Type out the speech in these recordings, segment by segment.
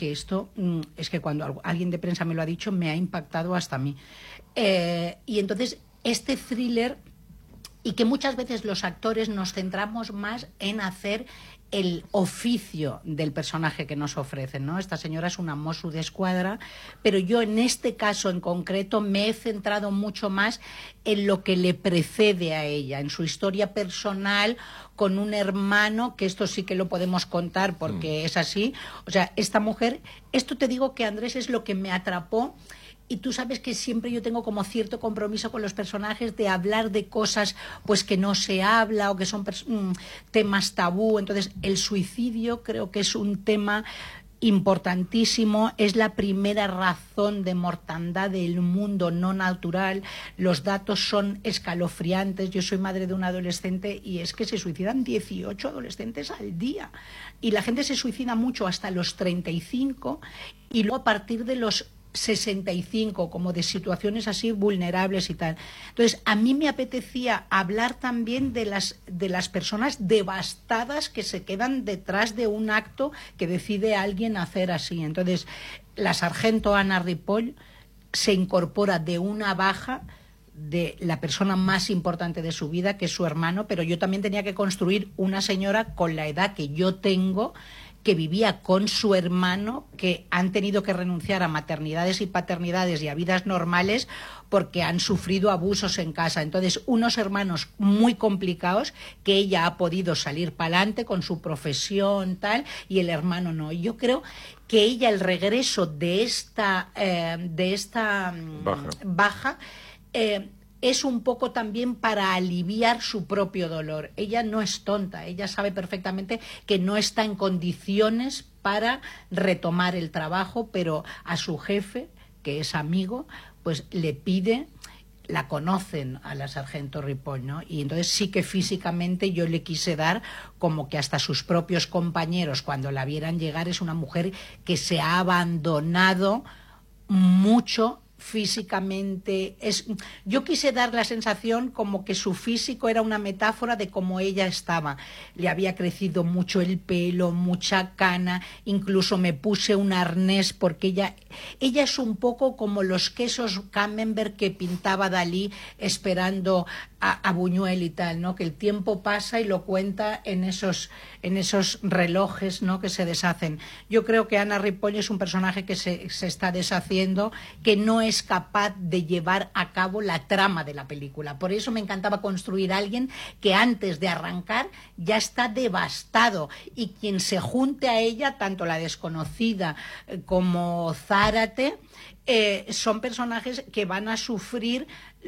que esto es que cuando alguien de prensa me lo ha dicho, me ha impactado hasta a mí. Y entonces, este thriller, y que muchas veces los actores nos centramos más en hacer el oficio del personaje que nos ofrecen, ¿no? Esta señora es una Mossu d'Esquadra, pero yo en este caso en concreto me he centrado mucho más en lo que le precede a ella, en su historia personal con un hermano, que esto sí que lo podemos contar porque es así. O sea, esta mujer, esto te digo que, Andrés, es lo que me atrapó. Y tú sabes que siempre yo tengo como cierto compromiso con los personajes de hablar de cosas pues que no se habla o que son temas tabú. Entonces, el suicidio creo que es un tema importantísimo, es la primera razón de mortandad del mundo no natural. Los datos son escalofriantes. Yo soy madre de un adolescente y es que se suicidan 18 adolescentes al día. Y la gente se suicida mucho hasta los 35 y luego a partir de los 65, como de situaciones así vulnerables y tal. Entonces, a mí me apetecía hablar también de las personas devastadas que se quedan detrás de un acto que decide alguien hacer así. Entonces, la sargento Ana Ripoll se incorpora de una baja de la persona más importante de su vida, que es su hermano, pero yo también tenía que construir una señora con la edad que yo tengo, que vivía con su hermano, que han tenido que renunciar a maternidades y paternidades y a vidas normales porque han sufrido abusos en casa. Entonces, unos hermanos muy complicados que ella ha podido salir para adelante con su profesión, tal, y el hermano no. Y yo creo que ella, el regreso de esta baja es un poco también para aliviar su propio dolor. Ella no es tonta, ella sabe perfectamente que no está en condiciones para retomar el trabajo, pero a su jefe, que es amigo, pues le pide, la conocen a la sargento Ripoll, ¿no? Y entonces sí que físicamente yo le quise dar como que hasta sus propios compañeros, cuando la vieran llegar, es una mujer que se ha abandonado mucho físicamente. Yo quise dar la sensación como que su físico era una metáfora de cómo ella estaba. Le había crecido mucho el pelo, mucha cana, incluso me puse un arnés porque ella es un poco como los quesos Camembert que pintaba Dalí esperando a Buñuel y tal, ¿no? Que el tiempo pasa y lo cuenta en esos relojes, ¿no? Que se deshacen. Yo creo que Ana Ripoll es un personaje que se está deshaciendo, que no es capaz de llevar a cabo la trama de la película. Por eso me encantaba construir a alguien que antes de arrancar ya está devastado, y quien se junte a ella, tanto la desconocida como Zárate, son personajes que van a sufrir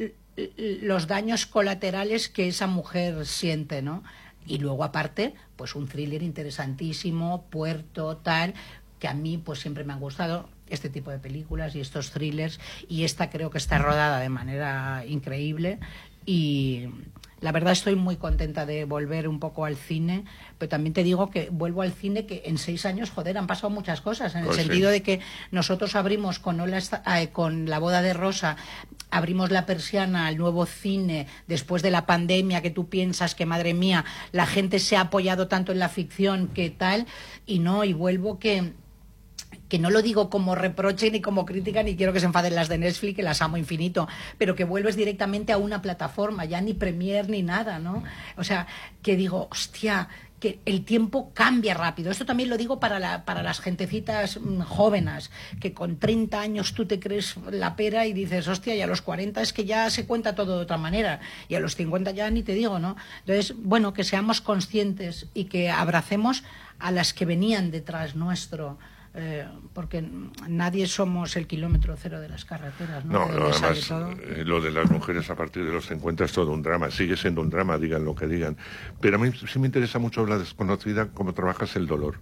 los daños colaterales que esa mujer siente, ¿no? Y luego, aparte, pues un thriller interesantísimo, Puerto, tal, que a mí pues siempre me han gustado este tipo de películas y estos thrillers, y esta creo que está rodada de manera increíble. Y la verdad estoy muy contenta de volver un poco al cine, pero también te digo que vuelvo al cine que en 6 años, joder, han pasado muchas cosas, en el sentido de que nosotros abrimos con La boda de Rosa, abrimos la persiana al nuevo cine después de la pandemia, que tú piensas que, madre mía, la gente se ha apoyado tanto en la ficción, que tal, y vuelvo que no lo digo como reproche ni como crítica, ni quiero que se enfaden las de Netflix, que las amo infinito, pero que vuelves directamente a una plataforma, ya ni Premiere ni nada, ¿no? O sea, que digo, hostia, que el tiempo cambia rápido. Esto también lo digo para las gentecitas jóvenes, que con 30 años tú te crees la pera y dices, hostia, y a los 40 es que ya se cuenta todo de otra manera, y a los 50 ya ni te digo, ¿no? Entonces, bueno, que seamos conscientes y que abracemos a las que venían detrás nuestro, porque nadie somos el kilómetro cero de las carreteras, ¿no? Además, lo de las mujeres a partir de los 50 es todo un drama, sigue siendo un drama, digan lo que digan. Pero a mí sí me interesa mucho la desconocida, cómo trabajas el dolor.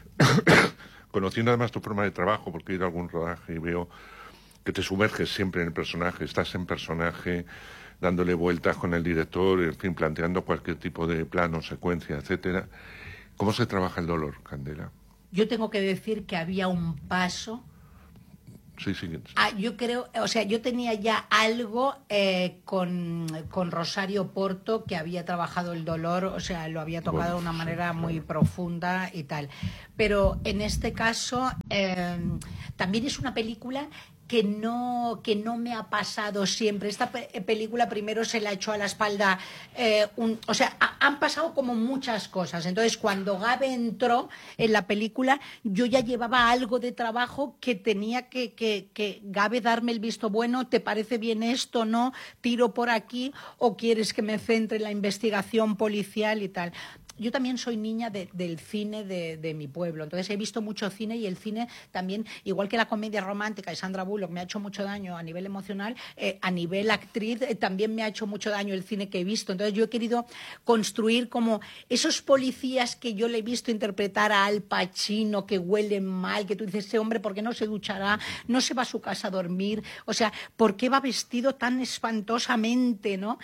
Conociendo además tu forma de trabajo, porque he ido a algún rodaje y veo que te sumerges siempre en el personaje, estás en personaje, dándole vueltas con el director, en fin, planteando cualquier tipo de plano, secuencia, etcétera. ¿Cómo se trabaja el dolor, Candela? Yo tengo que decir que había un paso Sí, sí. Yo creo, o sea, yo tenía ya algo con Rosario Porto, que había trabajado el dolor, o sea, lo había tocado de una manera muy profunda y tal. Pero en este caso, también es una película que no me ha pasado siempre. Esta película primero se la echó a la espalda, o sea, han pasado como muchas cosas. Entonces, cuando Gabe entró en la película, yo ya llevaba algo de trabajo que tenía que Gabe darme el visto bueno. ¿Te parece bien esto? ¿No? ¿Tiro por aquí? ¿O quieres que me centre en la investigación policial y tal? Yo también soy niña del cine de mi pueblo, entonces he visto mucho cine, y el cine también, igual que la comedia romántica y Sandra Bullock me ha hecho mucho daño a nivel emocional, a nivel actriz también me ha hecho mucho daño el cine que he visto. Entonces yo he querido construir como esos policías que yo le he visto interpretar a Al Pacino, que huelen mal, que tú dices, ese hombre, ¿por qué no se duchará? No se va a su casa a dormir, o sea, ¿por qué va vestido tan espantosamente, no?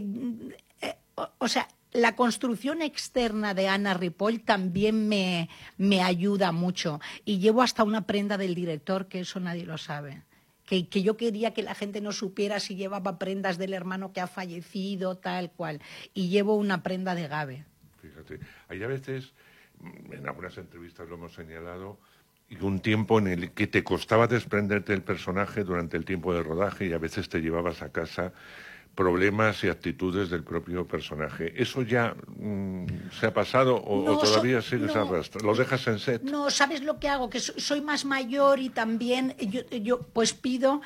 O sea, la construcción externa de Anna Ripoll también me ayuda mucho. Y llevo hasta una prenda del director, que eso nadie lo sabe. Que yo quería que la gente no supiera si llevaba prendas del hermano que ha fallecido, tal cual. Y llevo una prenda de Gabe. Fíjate, hay a veces, en algunas entrevistas lo hemos señalado, y un tiempo en el que te costaba desprenderte del personaje durante el tiempo de rodaje, y a veces te llevabas a casa problemas y actitudes del propio personaje. ¿Eso ya se ha pasado o todavía sigues arrastrando? ¿Lo dejas en set? No, ¿sabes lo que hago? Que soy más mayor, y también yo pues pido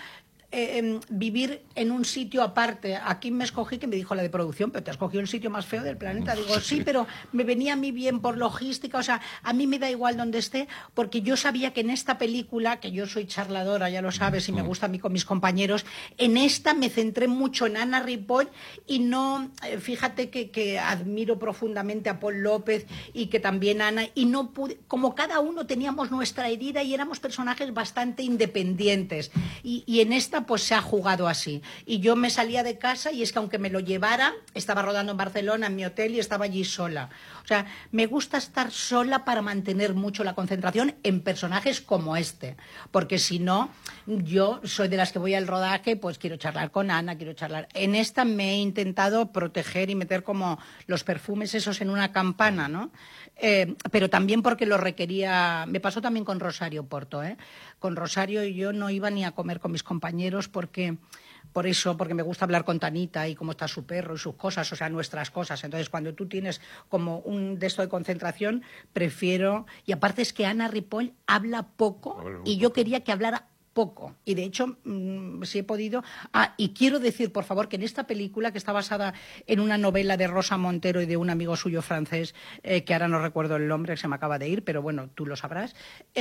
vivir en un sitio aparte. Aquí me escogí, que me dijo la de producción, pero te has cogido el sitio más feo del planeta. Digo, sí, pero me venía a mí bien por logística, o sea, a mí me da igual donde esté, porque yo sabía que en esta película, que yo soy charladora, ya lo sabes, y me gusta a mí con mis compañeros, en esta me centré mucho en Anna Ripoll, y no, fíjate que admiro profundamente a Paul López, y que también Ana, y no pude, como cada uno teníamos nuestra herida y éramos personajes bastante independientes, y en esta pues se ha jugado así. Y yo me salía de casa, y es que aunque me lo llevara, estaba rodando en Barcelona, en mi hotel, y estaba allí sola. O sea, me gusta estar sola para mantener mucho la concentración en personajes como este. Porque si no, yo soy de las que voy al rodaje, pues quiero charlar con Ana, quiero charlar. En esta me he intentado proteger y meter como los perfumes esos en una campana, ¿no? Pero también porque lo requería. Me pasó también con Rosario Porto, ¿eh? Con Rosario yo no iba ni a comer con mis compañeros porque me gusta hablar con Tanita y cómo está su perro y sus cosas, o sea, nuestras cosas. Entonces, cuando tú tienes como un de esto de concentración, prefiero. Y aparte es que Anna Ripoll habla poco, y yo quería que hablara poco. Y de hecho, si he podido. Y quiero decir, por favor, que en esta película, que está basada en una novela de Rosa Montero y de un amigo suyo francés, que ahora no recuerdo el nombre, que se me acaba de ir, pero bueno, tú lo sabrás.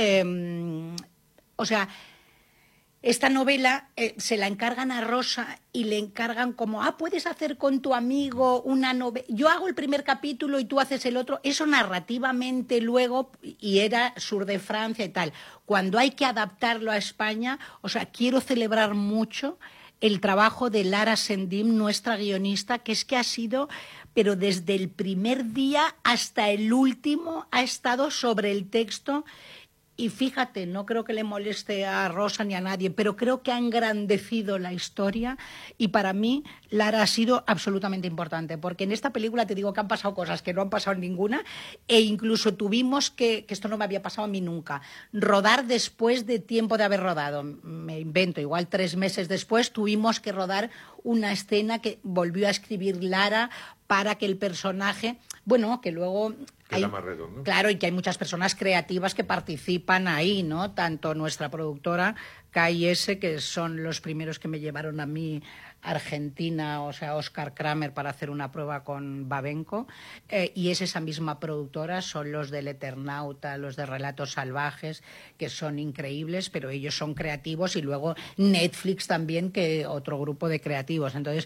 O sea, esta novela se la encargan a Rosa, y le encargan como, puedes hacer con tu amigo una novela. Yo hago el primer capítulo y tú haces el otro. Eso narrativamente luego, y era sur de Francia y tal. Cuando hay que adaptarlo a España, o sea, quiero celebrar mucho el trabajo de Lara Sendim, nuestra guionista, que es que ha sido, pero desde el primer día hasta el último, ha estado sobre el texto. Y fíjate, no creo que le moleste a Rosa ni a nadie, pero creo que ha engrandecido la historia, y para mí Lara ha sido absolutamente importante, porque en esta película te digo que han pasado cosas que no han pasado en ninguna, e incluso tuvimos que esto no me había pasado a mí nunca, rodar después de tiempo de haber rodado. Me invento, igual 3 meses después tuvimos que rodar una escena que volvió a escribir Lara para que el personaje, bueno, que luego queda más redondo. Claro, y que hay muchas personas creativas que participan ahí, ¿no? Tanto nuestra productora, KIS, que son los primeros que me llevaron a mí a Argentina, o sea, Oscar Kramer, para hacer una prueba con Babenco, y es esa misma productora, son los del Eternauta, los de Relatos Salvajes, que son increíbles, pero ellos son creativos, y luego Netflix también, que otro grupo de creativos. Entonces,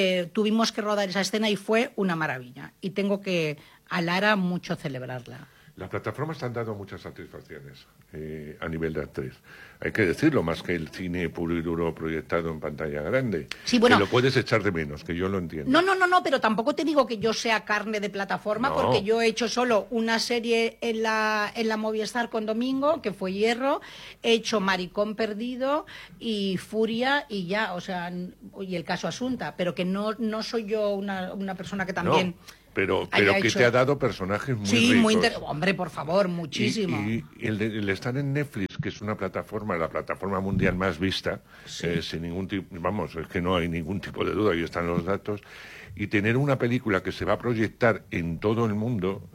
tuvimos que rodar esa escena y fue una maravilla. Y tengo que a Lara mucho celebrarla. Las plataformas han dado muchas satisfacciones a nivel de actriz. Hay que decirlo, más que el cine puro y duro proyectado en pantalla grande. Sí, bueno, que lo puedes echar de menos, que yo lo entiendo. No, pero tampoco te digo que yo sea carne de plataforma, porque yo he hecho solo una serie en la Movistar con Domingo, que fue Hierro, he hecho Maricón Perdido y Furia y ya, o sea, y el caso Asunta, pero que no soy yo una persona que también... No. Pero que te ha dado personajes muy ricos. Sí, hombre, por favor, muchísimo. Y el estar en Netflix, que es una plataforma, la plataforma mundial más vista, sí. Sin ningún tipo, vamos, es que no hay ningún tipo de duda, ahí están los datos, y tener una película que se va a proyectar en todo el mundo,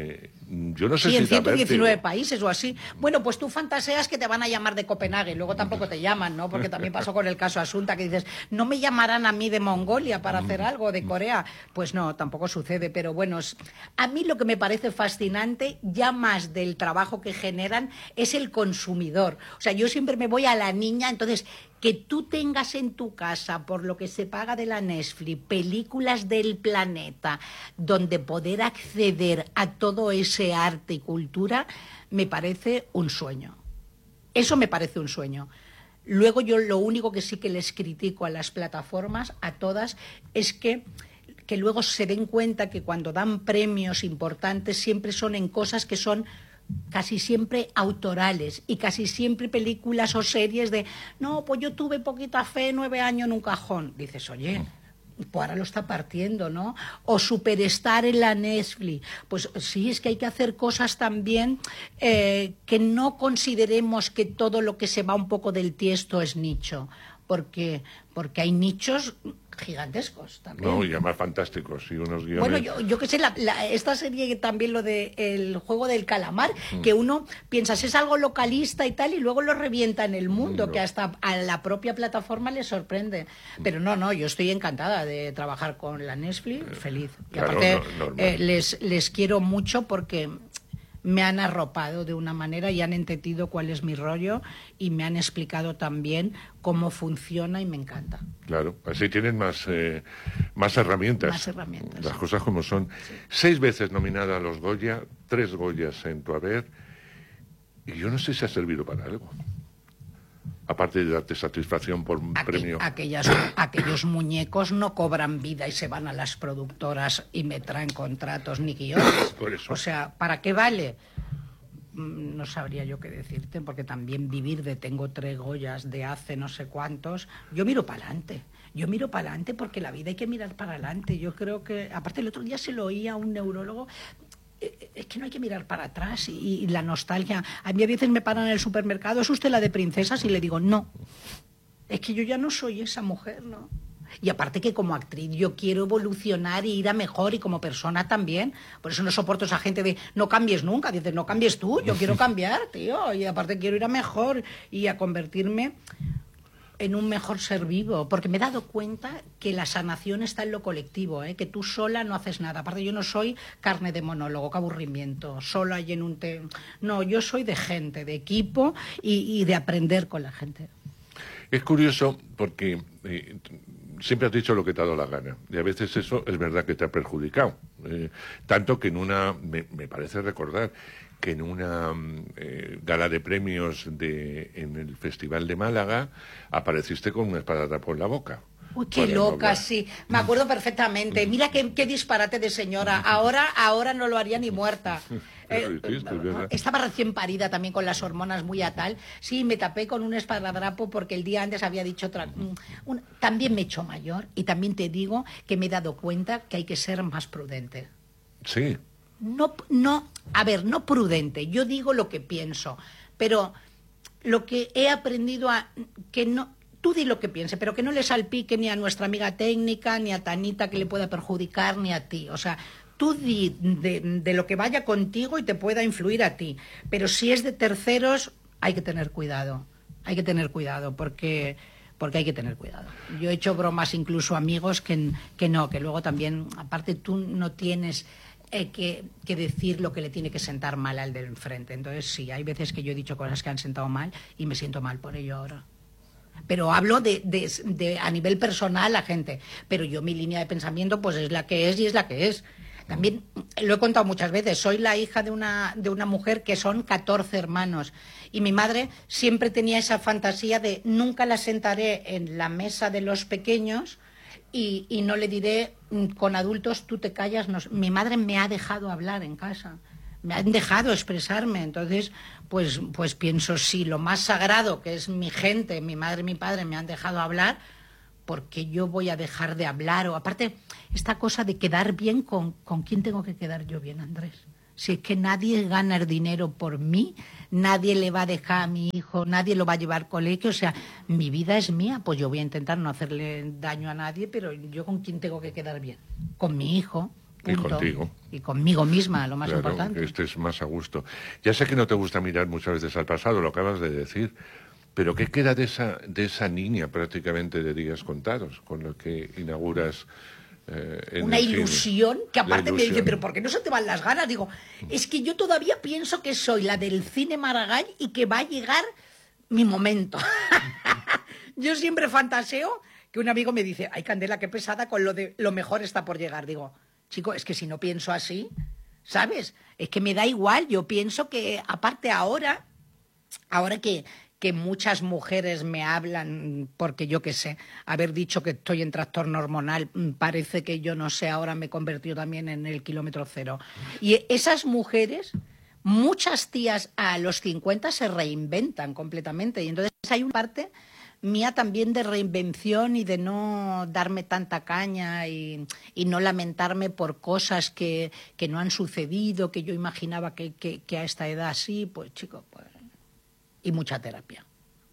yo no sé si... Sí, en 119 países o así. Bueno, pues tú fantaseas que te van a llamar de Copenhague, luego tampoco te llaman, ¿no? Porque también pasó con el caso Asunta, que dices, no me llamarán a mí de Mongolia para hacer algo, de Corea. Pues no, tampoco sucede, pero bueno, a mí lo que me parece fascinante, ya más del trabajo que generan, es el consumidor. O sea, yo siempre me voy a la niña, entonces... Que tú tengas en tu casa, por lo que se paga de la Netflix, películas del planeta, donde poder acceder a todo ese arte y cultura, me parece un sueño. Eso me parece un sueño. Luego yo lo único que sí que les critico a las plataformas, a todas, es que luego se den cuenta que cuando dan premios importantes siempre son en cosas que son... casi siempre autorales y casi siempre películas o series de no, pues yo tuve poquita fe, 9 años en un cajón. Dices, oye, pues ahora lo está partiendo, ¿no? O Superstar en la Netflix. Pues sí, es que hay que hacer cosas también que no consideremos que todo lo que se va un poco del tiesto es nicho, porque hay nichos gigantescos también. No, y además fantásticos, y unos guiones... Bueno, yo qué sé, esta serie también, lo de El juego del calamar, que uno piensa, es algo localista y tal, y luego lo revienta en el mundo, que hasta a la propia plataforma le sorprende. Pero no, yo estoy encantada de trabajar con la Netflix, feliz. Y claro, aparte, les quiero mucho porque... me han arropado de una manera y han entendido cuál es mi rollo y me han explicado también cómo funciona y me encanta. Claro, así tienen más herramientas. Más herramientas. Las cosas como son. Sí. 6 veces nominada a los Goya, 3 Goyas en tu haber, y yo no sé si ha servido para algo. Aparte de darte satisfacción por un premio. Aquellos muñecos no cobran vida y se van a las productoras y me traen contratos ni guiones. Por eso. O sea, ¿para qué vale? No sabría yo qué decirte, porque también vivir de tengo 3 Goyas de hace no sé cuántos, yo miro para adelante. Yo miro para adelante porque la vida hay que mirar para adelante. Yo creo que, aparte el otro día se lo oía a un neurólogo, es que no hay que mirar para atrás y la nostalgia. A mí a veces me paran en el supermercado, ¿es usted la de princesas? Y le digo, no, es que yo ya no soy esa mujer, ¿no? Y aparte que como actriz yo quiero evolucionar y ir a mejor, y como persona también. Por eso no soporto esa gente de no cambies nunca. Dices, no cambies tú, yo quiero cambiar, tío. Y aparte quiero ir a mejor y a convertirme en un mejor ser vivo, porque me he dado cuenta que la sanación está en lo colectivo, que tú sola no haces nada. Aparte, yo no soy carne de monólogo, qué aburrimiento, sola y en un... No, yo soy de gente, de equipo y de aprender con la gente. Es curioso porque siempre has dicho lo que te ha dado la gana, y a veces eso es verdad que te ha perjudicado. Tanto que me parece recordar que en una gala de premios en el Festival de Málaga apareciste con una esparadrapo en la boca. Uy, qué loca, sí. Me acuerdo perfectamente. Mira qué disparate de señora. Ahora no lo haría ni muerta. Estaba recién parida también con las hormonas muy a tal. Sí, me tapé con un esparadrapo porque el día antes había dicho otra. También me he hecho mayor y también te digo que me he dado cuenta que hay que ser más prudente. Sí. No prudente. Yo digo lo que pienso, pero lo que he aprendido que no... Tú di lo que piense, pero que no le salpique ni a nuestra amiga técnica, ni a Tanita que le pueda perjudicar, ni a ti. O sea, tú di de lo que vaya contigo y te pueda influir a ti. Pero si es de terceros, hay que tener cuidado. Hay que tener cuidado porque hay que tener cuidado. Yo he hecho bromas incluso a amigos que luego también, aparte tú no tienes... Que decir lo que le tiene que sentar mal al del enfrente. Entonces sí, hay veces que yo he dicho cosas que han sentado mal y me siento mal por ello ahora. Pero hablo de a nivel personal la gente. Pero yo mi línea de pensamiento pues es la que es y es la que es. También lo he contado muchas veces, soy la hija de una mujer que son 14 hermanos y mi madre siempre tenía esa fantasía de nunca la sentaré en la mesa de los pequeños y no le diré con adultos tú te callas. No. Mi madre me ha dejado hablar en casa, me han dejado expresarme, entonces pues pienso, si lo más sagrado que es mi gente, mi madre y mi padre me han dejado hablar, porque yo voy a dejar de hablar. O aparte, esta cosa de quedar bien, ¿con quién tengo que quedar yo bien, Andrés? Si es que nadie gana el dinero por mí, nadie le va a dejar a mi hijo, nadie lo va a llevar al colegio, o sea, mi vida es mía, pues yo voy a intentar no hacerle daño a nadie, pero yo ¿con quién tengo que quedar bien? Con mi hijo. Punto. Y contigo. Y conmigo misma, lo más claro, importante. Que estés más a gusto. Ya sé que no te gusta mirar muchas veces al pasado, lo acabas de decir, pero ¿qué queda de esa niña prácticamente de Días Contados, con lo que inauguras una ilusión cine? Que aparte me dice, pero ¿por qué no se te van las ganas? Digo, es que yo todavía pienso que soy la del cine Maragall y que va a llegar mi momento. Yo siempre fantaseo que un amigo me dice, ay, Candela, qué pesada con lo de lo mejor está por llegar. Digo, chico, es que si no pienso así, ¿sabes? Es que me da igual, yo pienso que aparte ahora que muchas mujeres me hablan, porque yo qué sé, haber dicho que estoy en trastorno hormonal, parece que yo no sé, ahora me he convertido también en el kilómetro cero. Y esas mujeres, muchas tías a los 50 se reinventan completamente. Y entonces hay una parte mía también de reinvención y de no darme tanta caña y no lamentarme por cosas que no han sucedido, que yo imaginaba que a esta edad sí, pues chico, pues... Y mucha terapia.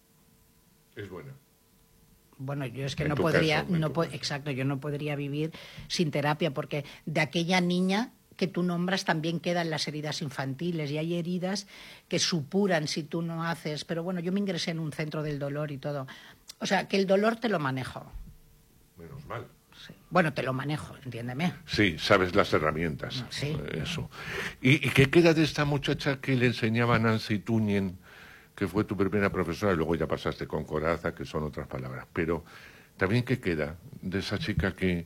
Es buena. Bueno, yo es que no podría, exacto, yo no podría vivir sin terapia, porque de aquella niña que tú nombras también quedan las heridas infantiles y hay heridas que supuran si tú no haces. Pero bueno, yo me ingresé en un centro del dolor y todo. O sea, que el dolor te lo manejo. Menos mal. Sí. Bueno, te lo manejo, entiéndeme. Sí, sabes las herramientas. Sí. Eso. ¿Y qué queda de esta muchacha que le enseñaba a Nancy Tuñen, que fue tu primera profesora, y luego ya pasaste con Corazza, que son otras palabras? Pero también, ¿qué queda de esa chica que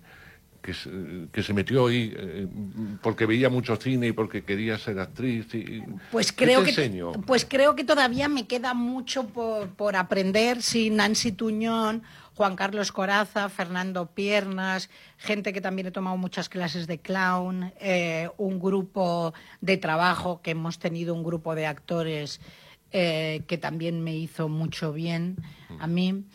se metió ahí porque veía mucho cine y porque quería ser actriz? Pues creo que todavía me queda mucho por aprender. Sí, Nancy Tuñón, Juan Carlos Corazza, Fernando Piernas, gente que también he tomado muchas clases de clown, un grupo de trabajo que hemos tenido, un grupo de actores que también me hizo mucho bien a mí.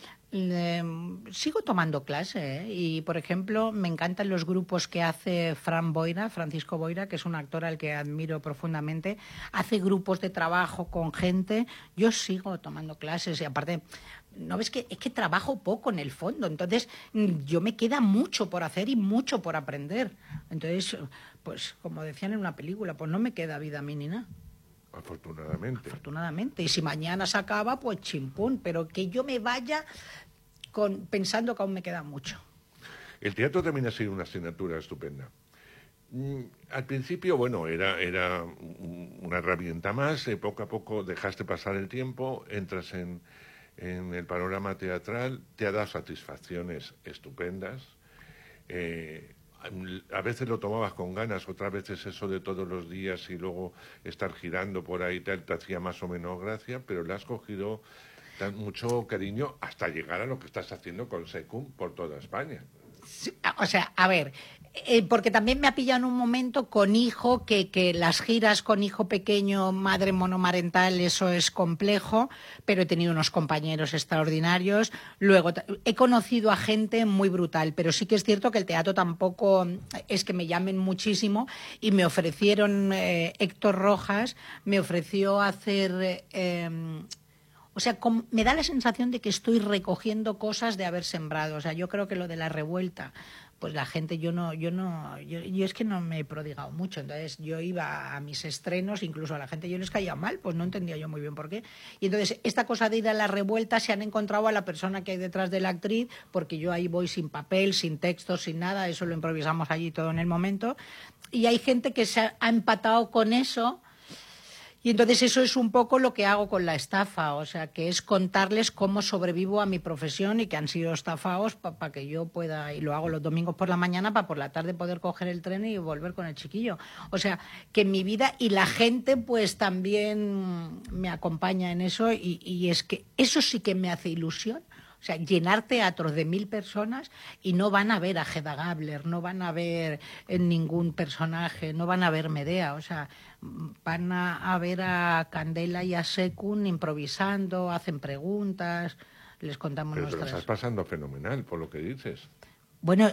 Sigo tomando clase, y por ejemplo me encantan los grupos que hace Francisco Boira, que es un actor al que admiro profundamente. Hace grupos de trabajo con gente. Yo sigo tomando clases y aparte, no ves que es que trabajo poco en el fondo, entonces yo me queda mucho por hacer y mucho por aprender. Entonces, pues como decían en una película, pues no me queda vida a mí ni nada. Afortunadamente. Y si mañana se acaba, pues chimpún. Pero que yo me vaya pensando que aún me queda mucho. El teatro también ha sido una asignatura estupenda. Al principio, bueno, era una herramienta más. Poco a poco dejaste pasar el tiempo, entras en el panorama teatral, te ha dado satisfacciones estupendas. A veces lo tomabas con ganas, otras veces eso de todos los días y luego estar girando por ahí te hacía más o menos gracia, pero le has cogido mucho cariño hasta llegar a lo que estás haciendo con Secum por toda España. Sí, o sea, a ver, porque también me ha pillado en un momento con hijo, que las giras con hijo pequeño, madre monomarental, eso es complejo, pero he tenido unos compañeros extraordinarios. Luego he conocido a gente muy brutal, pero sí que es cierto que el teatro tampoco es que me llamen muchísimo, y me ofrecieron, Héctor Rojas me ofreció hacer... O sea, me da la sensación de que estoy recogiendo cosas de haber sembrado. O sea, yo creo que lo de la revuelta, pues la gente, yo es que no me he prodigado mucho. Entonces yo iba a mis estrenos, incluso a la gente yo les caía mal, pues no entendía yo muy bien por qué. Y entonces esta cosa de ir a la revuelta, se han encontrado a la persona que hay detrás de la actriz, porque yo ahí voy sin papel, sin texto, sin nada, eso lo improvisamos allí todo en el momento. Y hay gente que se ha empatado con eso. Y entonces eso es un poco lo que hago con la estafa, o sea, que es contarles cómo sobrevivo a mi profesión y que han sido estafados para que yo pueda, y lo hago los domingos por la mañana para por la tarde poder coger el tren y volver con el chiquillo. O sea, que mi vida y la gente pues también me acompaña en eso y es que eso sí que me hace ilusión. O sea, llenar teatros de 1000 personas y no van a ver a Hedda Gabler, no van a ver ningún personaje, no van a ver Medea. O sea, van a ver a Candela y a Sekun improvisando, hacen preguntas, les contamos Pero te lo nuestras... estás pasando fenomenal, por lo que dices. Bueno,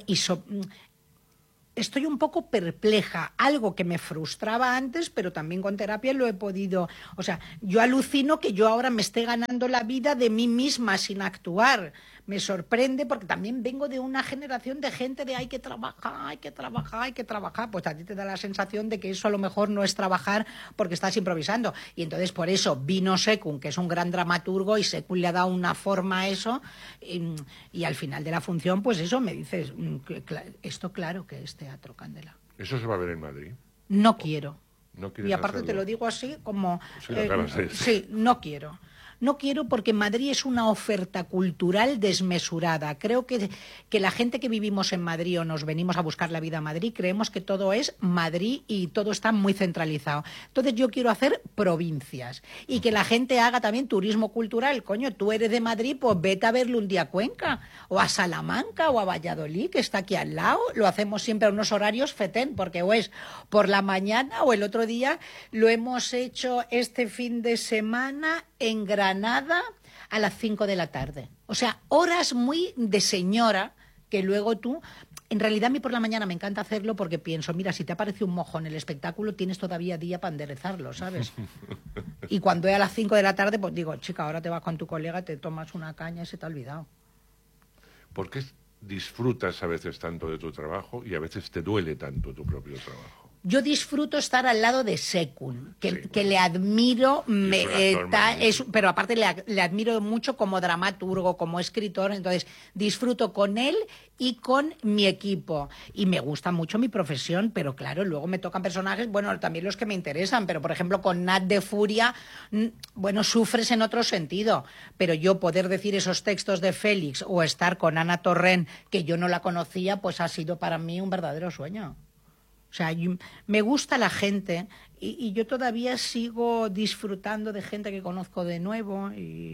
estoy un poco perpleja, algo que me frustraba antes, pero también con terapia lo he podido... O sea, yo alucino que yo ahora me esté ganando la vida de mí misma sin actuar. Me sorprende porque también vengo de una generación de gente de hay que trabajar, hay que trabajar, hay que trabajar. Pues a ti te da la sensación de que eso a lo mejor no es trabajar porque estás improvisando. Y entonces por eso vino Sekun, que es un gran dramaturgo, y Sekun le ha dado una forma a eso. Y al final de la función, pues eso me dices, esto claro que es teatro, Candela. ¿Eso se va a ver en Madrid? No quiero. ¿No quieres Y aparte hacerlo? te lo digo así como... Sí, lo acabas de decir. sí, no quiero. No quiero porque Madrid es una oferta cultural desmesurada. Creo que la gente que vivimos en Madrid o nos venimos a buscar la vida a Madrid, creemos que todo es Madrid y todo está muy centralizado. Entonces yo quiero hacer provincias y que la gente haga también turismo cultural. Coño, tú eres de Madrid, pues vete a verlo un día a Cuenca o a Salamanca o a Valladolid, que está aquí al lado. Lo hacemos siempre a unos horarios fetén, porque o es por la mañana o el otro día lo hemos hecho este fin de semana en Granada a las 5 de la tarde. O sea, horas muy de señora que luego tú... En realidad a mí por la mañana me encanta hacerlo porque pienso, mira, si te aparece un mojo en el espectáculo tienes todavía día para enderezarlo, ¿sabes? Y cuando es a las 5 de la tarde, pues digo, chica, ahora te vas con tu colega, te tomas una caña y se te ha olvidado. ¿Por qué disfrutas a veces tanto de tu trabajo y a veces te duele tanto tu propio trabajo? Yo disfruto estar al lado de Sekun, que Sí, le admiro, pero aparte le admiro mucho como dramaturgo, como escritor, entonces disfruto con él y con mi equipo. Y me gusta mucho mi profesión, pero claro, luego me tocan personajes, bueno, también los que me interesan, pero por ejemplo con Nat de Furia, bueno, sufres en otro sentido, pero yo poder decir esos textos de Félix o estar con Ana Torrent, que yo no la conocía, pues ha sido para mí un verdadero sueño. O sea, me gusta la gente y yo todavía sigo disfrutando de gente que conozco de nuevo.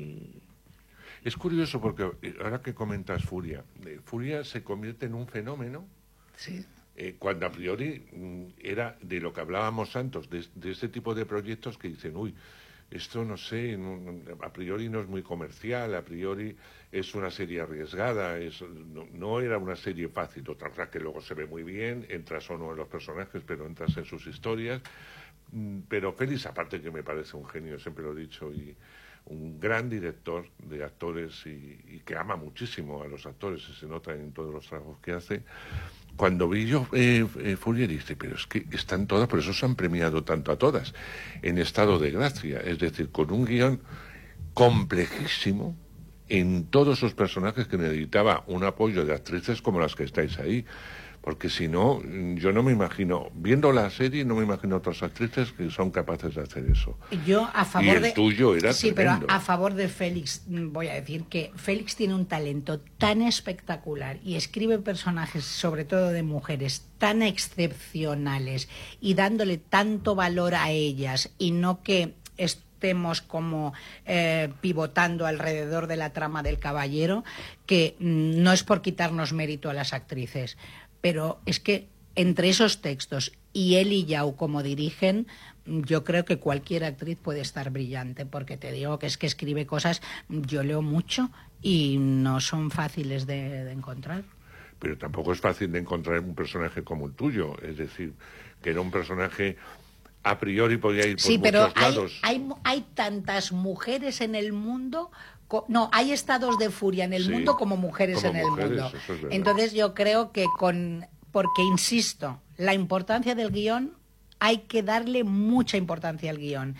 Es curioso porque ahora que comentas Furia, Furia se convierte en un fenómeno Sí. cuando a priori era de lo que hablábamos antes, de este tipo de proyectos que dicen, uy, esto no sé, a priori no es muy comercial, a priori es una serie arriesgada, no era una serie fácil, otra cosa que luego se ve muy bien, entras o no en los personajes, pero entras en sus historias. Pero Félix, aparte que me parece un genio, siempre lo he dicho, y un gran director de actores y que ama muchísimo a los actores, se nota en todos los trabajos que hace. Cuando vi yo Furia dije, pero es que están todas, por eso se han premiado tanto a todas, en estado de gracia, es decir, con un guión complejísimo en todos sus personajes que necesitaba un apoyo de actrices como las que estáis ahí. Porque si no, yo no me imagino, viendo la serie, no me imagino otras actrices que son capaces de hacer eso. Yo a favor y el tuyo era sí, tremendo. pero a favor de Félix voy a decir que Félix tiene un talento tan espectacular y escribe personajes, sobre todo de mujeres, tan excepcionales y dándole tanto valor a ellas y no que estemos como pivotando alrededor de la trama del caballero, que no es por quitarnos mérito a las actrices, pero es que entre esos textos y él y Yao como dirigen, yo creo que cualquier actriz puede estar brillante, porque te digo que es que escribe cosas, yo leo mucho y no son fáciles de encontrar. Pero tampoco es fácil de encontrar un personaje como el tuyo, es decir, que era un personaje a priori podía ir por sí, pero muchos lados. Hay tantas mujeres en el mundo. No, hay estados de furia en el mundo como mujeres en el mundo. Entonces yo creo que porque insisto, la importancia del guión, hay que darle mucha importancia al guión.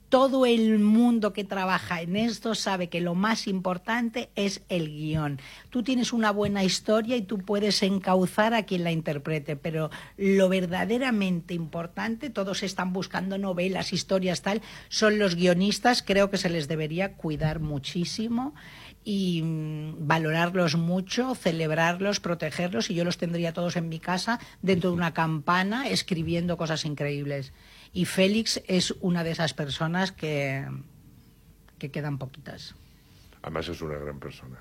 todo el mundo que trabaja en esto sabe que lo más importante es el guión. Tú tienes una buena historia y tú puedes encauzar a quien la interprete, pero lo verdaderamente importante, todos están buscando novelas, historias, tal, son los guionistas. Creo que se les debería cuidar muchísimo y valorarlos mucho, celebrarlos, protegerlos, y yo los tendría todos en mi casa dentro de una campana escribiendo cosas increíbles. Y Félix es una de esas personas que quedan poquitas. Además es una gran persona.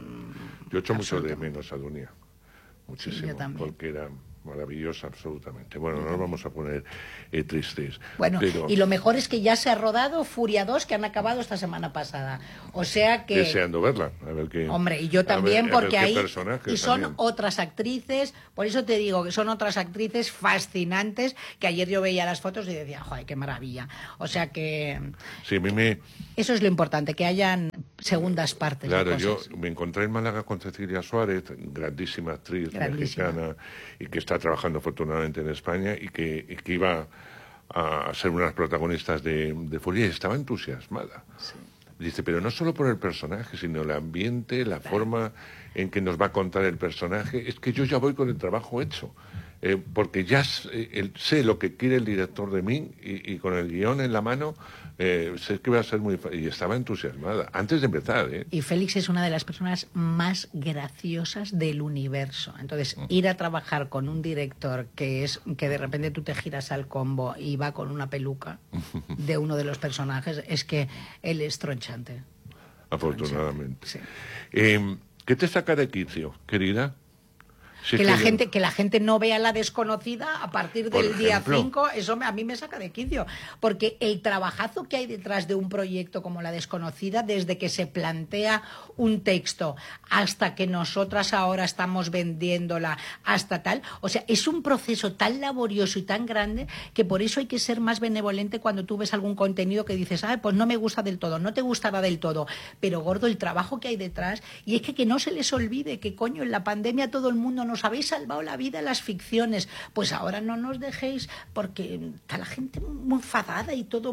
Yo echo mucho de menos a Dunia. Muchísimo. Sí, yo también. Porque era maravillosa absolutamente. Bueno, no nos vamos a poner tristes. Bueno, pero... y lo mejor es que ya se ha rodado Furia 2, que han acabado esta semana pasada. O sea que... Deseando verla, a ver qué... Hombre, y yo también, porque ahí... Y son también. Otras actrices, por eso te digo que son otras actrices fascinantes, que ayer yo veía las fotos y decía, joder, qué maravilla. O sea que... Sí, a mí me... Eso es lo importante, que hayan segundas partes. Claro, yo me encontré en Málaga con Cecilia Suárez, grandísima actriz mexicana, y que está trabajando afortunadamente en España, y que iba a ser una de las protagonistas de Furia, y estaba entusiasmada. Sí. Dice, pero no solo por el personaje, sino el ambiente, la forma en que nos va a contar el personaje. Es que yo ya voy con el trabajo hecho, porque ya sé lo que quiere el director de mí, y con el guión en la mano sé que va a ser muy fácil. Y estaba entusiasmada, antes de empezar. Y Félix es una de las personas más graciosas del universo. Entonces, ir a trabajar con un director que de repente tú te giras al combo y va con una peluca de uno de los personajes, es que él es tronchante. Afortunadamente. Sí. ¿Qué te saca de quicio, querida? Si que la gente no vea La Desconocida a partir del día 5, eso a mí me saca de quicio. Porque el trabajazo que hay detrás de un proyecto como La Desconocida, desde que se plantea un texto hasta que nosotras ahora estamos vendiéndola, hasta tal, o sea, es un proceso tan laborioso y tan grande que por eso hay que ser más benevolente cuando tú ves algún contenido que dices, pues no me gusta del todo, no te gustará del todo, pero gordo, el trabajo que hay detrás, y es que no se les olvide que, coño, en la pandemia todo el mundo nos habéis salvado la vida en las ficciones, pues ahora no nos dejéis, porque está la gente muy enfadada y todo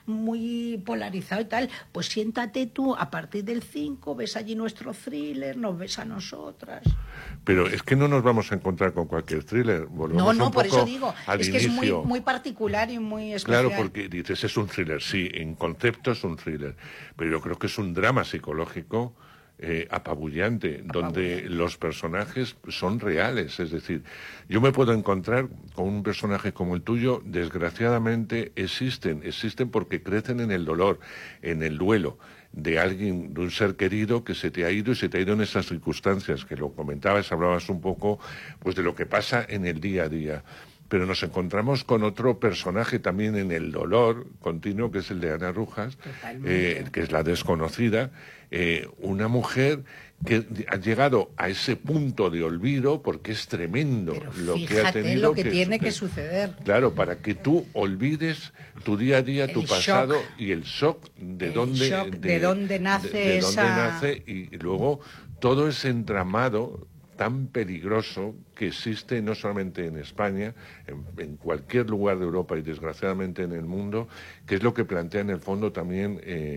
muy polarizado y tal, pues siéntate tú a partir del 5, ves allí nuestro thriller, nos ves a nosotras. Pero es que no nos vamos a encontrar con cualquier thriller. No, por eso digo, es que es muy particular y muy especial. Claro, porque dices, es un thriller, sí, en concepto es un thriller, pero yo creo que es un drama psicológico apabullante, donde los personajes son reales. Es decir, yo me puedo encontrar con un personaje como el tuyo, desgraciadamente existen porque crecen en el dolor, en el duelo de alguien, de un ser querido que se te ha ido, y se te ha ido en esas circunstancias, que lo comentabas, hablabas un poco pues de lo que pasa en el día a día. Pero nos encontramos con otro personaje también en el dolor continuo, que es el de Ana Rujas, que es La Desconocida, una mujer que ha llegado a ese punto de olvido, porque es tremendo lo que ha tenido lo que tiene que suceder. Claro, para que tú olvides tu día a día, tu pasado, y el shock de dónde nace, y luego todo ese entramado tan peligroso que existe no solamente en España, en cualquier lugar de Europa y desgraciadamente en el mundo, que es lo que plantea en el fondo también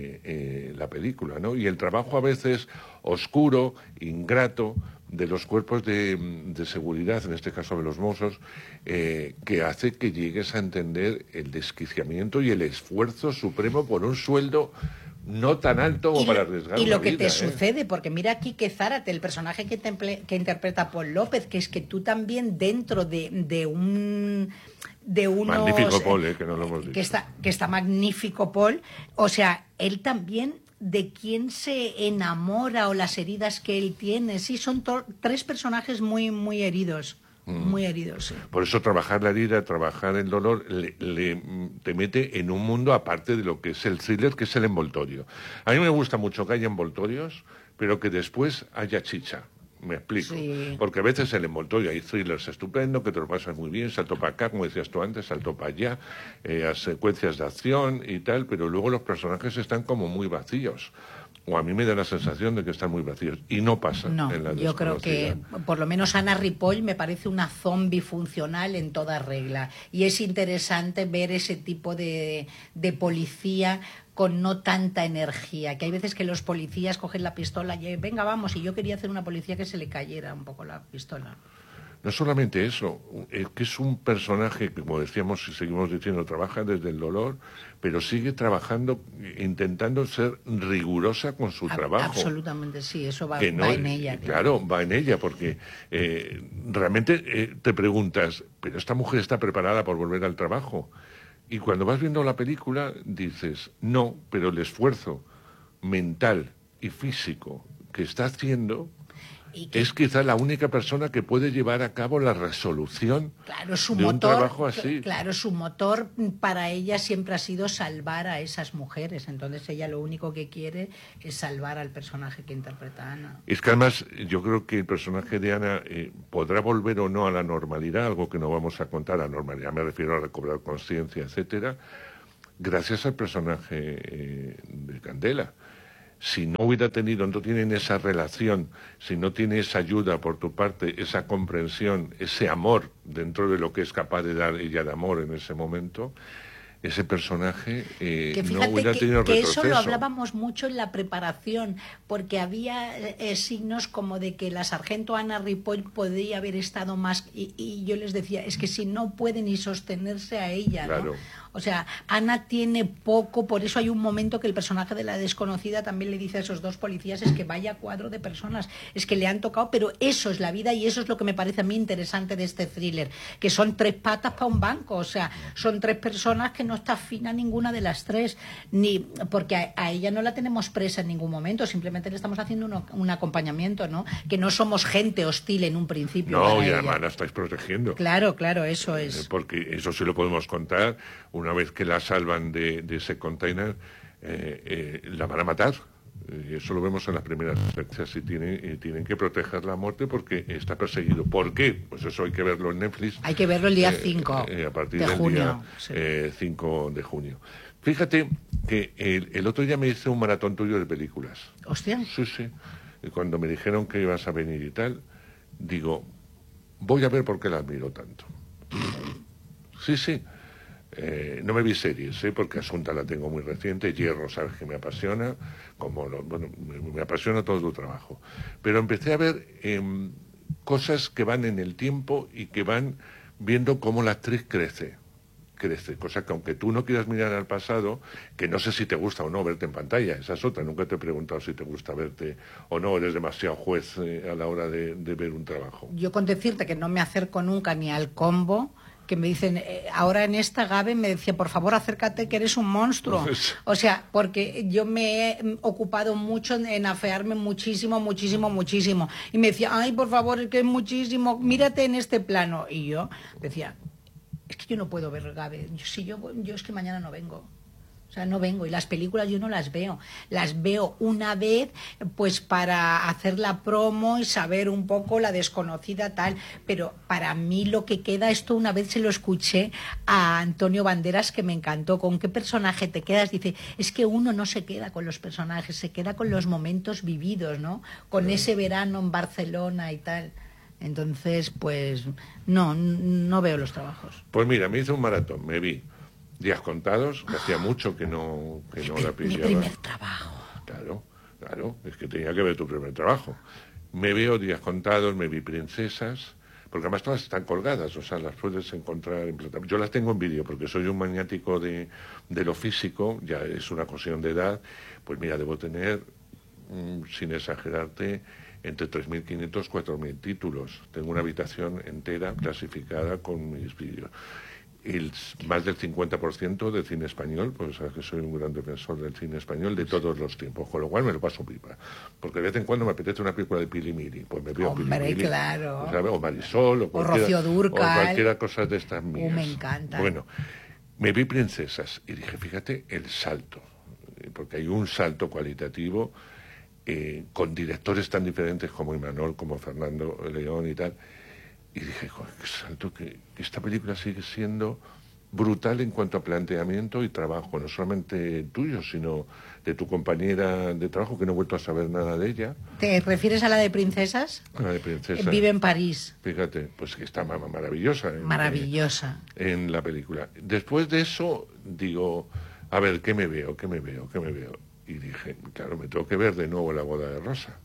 la película, ¿no? Y el trabajo a veces oscuro, ingrato, de los cuerpos de seguridad, en este caso de los Mossos, que hace que llegues a entender el desquiciamiento y el esfuerzo supremo por un sueldo no tan alto como para arriesgar. Y lo que te sucede, porque mira aquí que Zárate, el personaje que interpreta Paul López, que es que tú también dentro de unos... Magnífico Paul, que no lo hemos dicho. Que está magnífico Paul, o sea, él también de quién se enamora o las heridas que él tiene. Sí, son tres personajes muy, muy heridos. Muy heridos, sí. Por eso trabajar la herida, trabajar el dolor, te mete en un mundo aparte de lo que es el thriller, que es el envoltorio. A mí me gusta mucho que haya envoltorios, pero que después haya chicha. Me explico. Sí. Porque a veces el envoltorio hay thrillers estupendos, que te lo pasas muy bien, salto para acá, como decías tú antes, salto para allá, a secuencias de acción y tal, pero luego los personajes están como muy vacíos. o a mí me da la sensación de que están muy vacíos, y no pasa No, en La yo creo que por lo menos Ana Ripoll me parece una zombie funcional en toda regla, y es interesante ver ese tipo de policía con no tanta energía, que hay veces que los policías cogen la pistola y venga, vamos, y yo quería hacer una policía que se le cayera un poco la pistola. No solamente eso, es que es un personaje que, como decíamos y seguimos diciendo, trabaja desde el dolor, pero sigue trabajando, intentando ser rigurosa con su trabajo. Absolutamente, sí, eso va no, en ella. Claro, va en ella, porque realmente te preguntas, ¿pero esta mujer está preparada por volver al trabajo? Y cuando vas viendo la película dices, no, pero el esfuerzo mental y físico que está haciendo es quizá la única persona que puede llevar a cabo la resolución de un trabajo así. Claro, su motor para ella siempre ha sido salvar a esas mujeres. Entonces ella lo único que quiere es salvar al personaje que interpreta Ana. Es que además yo creo que el personaje de Ana podrá volver o no a la normalidad, algo que no vamos a contar, a normalidad me refiero a recobrar conciencia, etcétera, gracias al personaje de Candela. Si no hubiera tenido, no tienen esa relación, si no tiene esa ayuda por tu parte, esa comprensión, ese amor dentro de lo que es capaz de dar ella de amor en ese momento, ese personaje no hubiera tenido retroceso. Eso lo hablábamos mucho en la preparación, porque había signos como de que la sargento Ana Ripoll podría haber estado más, y yo les decía, es que si no puede ni sostenerse a ella, claro. ¿no? O sea, Ana tiene poco, por eso hay un momento que el personaje de la desconocida también le dice a esos dos policías, es que vaya cuadro de personas, es que le han tocado, pero eso es la vida y eso es lo que me parece a mí interesante de este thriller, que son 3 patas para un banco, o sea, son 3 personas que no está fina ninguna de las 3, ni porque a ella no la tenemos presa en ningún momento, simplemente le estamos haciendo un acompañamiento, ¿no? Que no somos gente hostil en un principio. No, y además la estáis protegiendo. Claro, eso es. Porque eso sí lo podemos contar. Una vez que la salvan de ese container, la van a matar. Eso lo vemos en las primeras fechas y tienen que protegerla a muerte porque está perseguido. ¿Por qué? Pues eso hay que verlo en Netflix. Hay que verlo el día 5 a partir de del junio. Día 5 de junio. Fíjate que el otro día me hice un maratón tuyo de películas. ¿Hostia? Sí. Y cuando me dijeron que ibas a venir y tal, digo, voy a ver por qué la admiro tanto. Sí. No me vi series, porque Asunta la tengo muy reciente, Hierro, sabes que me apasiona, me apasiona todo tu trabajo. Pero empecé a ver cosas que van en el tiempo y que van viendo cómo la actriz crece, cosa que aunque tú no quieras mirar al pasado, que no sé si te gusta o no verte en pantalla, esa es otra, nunca te he preguntado si te gusta verte o no, eres demasiado juez a la hora de ver un trabajo. Yo con decirte que no me acerco nunca ni al combo, que me dicen, ahora en esta Gabe me decía, por favor acércate que eres un monstruo. O sea, porque yo me he ocupado mucho en afearme muchísimo. Y me decía, ay, por favor, es que es muchísimo, mírate en este plano. Y yo decía, es que yo no puedo ver Gabe, yo es que mañana no vengo. O sea, no vengo, y las películas yo no las veo una vez pues para hacer la promo y saber un poco La desconocida tal, pero para mí lo que queda, esto una vez se lo escuché a Antonio Banderas que me encantó, ¿con qué personaje te quedas? Dice, es que uno no se queda con los personajes, se queda con los momentos vividos, ¿no? Con ese verano en Barcelona y tal. Entonces, pues no veo los trabajos. Pues mira, me hice un maratón, me vi Días Contados, que hacía mucho que no la pillaba. Mi primer trabajo. Claro, es que tenía que ver tu primer trabajo. Me veo Días Contados, me vi Princesas, porque además todas están colgadas, o sea, las puedes encontrar en plataforma. Yo las tengo en vídeo, porque soy un maniático de lo físico, ya es una cuestión de edad, pues mira, debo tener, sin exagerarte, entre 3.500 y 4.000 títulos. Tengo una habitación entera clasificada con mis vídeos. Más del 50% del cine español, pues sabes que soy un gran defensor del cine español de todos los tiempos, con lo cual me lo paso pipa. Porque de vez en cuando me apetece una película de Pili Mili, pues me veo Pili Mili, claro. ¿sabes? O Marisol, o Rocío Dúrcal, o cualquiera cosa de estas mías. Me encanta. Bueno, me vi Princesas y dije, fíjate el salto, porque hay un salto cualitativo con directores tan diferentes como Imanol, como Fernando León y tal. Y dije, joder, qué salto, que esta película sigue siendo brutal en cuanto a planteamiento y trabajo, no solamente tuyo, sino de tu compañera de trabajo, que no he vuelto a saber nada de ella. ¿Te refieres a la de Princesas? La de Princesa. Vive en París. Fíjate, pues que está maravillosa. Maravillosa. En la película. Después de eso, digo, a ver, ¿qué me veo? Y dije, claro, me tengo que ver de nuevo La boda de Rosa.